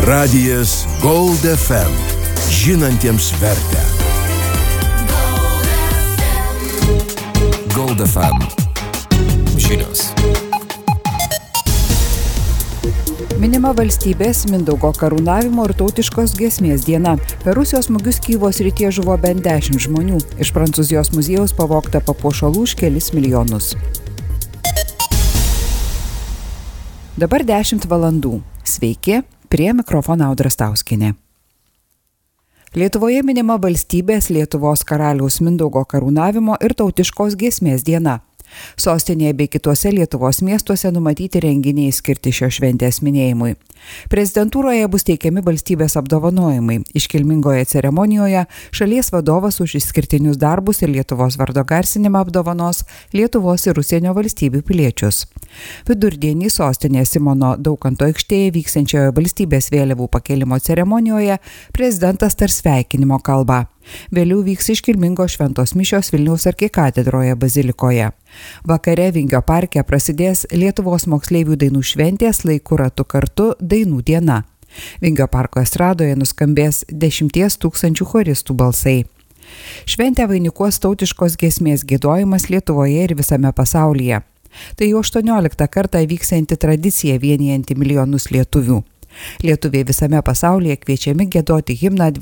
Radijas Gold FM. Žinantiems vertę. Gold FM. Žinios. Minima valstybės Mindaugo karūnavimo ir tautiškos giesmės diena. Per Rusijos smūgius Kyjivo srityje žuvo bent 10 žmonių. Iš Prancūzijos muziejaus pavogta papuošalų už kelis milijonus. Dabar 10 valandų. Sveiki, prie mikrofono Audra Stauskienė. Lietuvoje minima valstybės Lietuvos karaliaus Mindaugo karūnavimo ir tautiškos giesmės diena. Sostinėje bei kituose Lietuvos miestuose numatyti renginiai skirti šios šventės minėjimui. Prezidentūroje bus teikiami valstybės apdovanojimai. Iškilmingoje ceremonijoje šalies vadovas už išskirtinius darbus ir Lietuvos vardo garsinimą apdovanos Lietuvos ir užsienio valstybių piliečius. Vidurdienį sostinės Simono Daukanto aikštėje vyksiančioje valstybės vėliavų pakėlimo ceremonijoje prezidentas tars sveikinimo kalbą. Vėliau vyks iškilmingos šventos mišios Vilniaus arkikatedroje bazilikoje. Vakare Vingio parke prasidės Lietuvos moksleivių dainų šventės Laiku ratu kartu dainų diena. Vingio parko estradoje nuskambės 10 000 choristų balsai. Šventę vainikuos tautiškos giesmės giedojimas Lietuvoje ir visame pasaulyje. Tai jau 18 kartą vyksianti tradicija vienijanti milijonus lietuvių. Lietuviai visame pasaulyje kviečiami giedoti himną